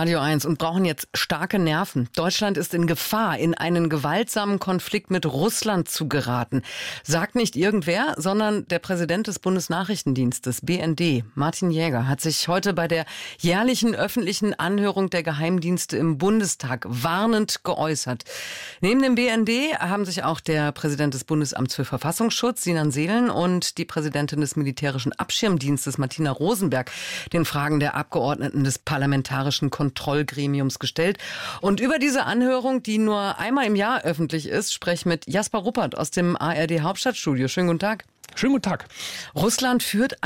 Radio 1 und brauchen jetzt starke Nerven. Deutschland ist in Gefahr, in einen gewaltsamen Konflikt mit Russland zu geraten. Sagt nicht irgendwer, sondern der Präsident des Bundesnachrichtendienstes, BND, Martin Jäger, hat sich heute bei der jährlichen öffentlichen Anhörung der Geheimdienste im Bundestag warnend geäußert. Neben dem BND haben sich auch der Präsident des Bundesamts für Verfassungsschutz, Sinan Seelen, und die Präsidentin des Militärischen Abschirmdienstes, Martina Rosenberg, den Fragen der Abgeordneten des Parlamentarischen Kontrollgremiums gestellt. Und über diese Anhörung, die nur einmal im Jahr öffentlich ist, spreche ich mit Jasper Ruppert aus dem ARD Hauptstadtstudio. Schönen guten Tag. Schönen guten Tag. Russland führt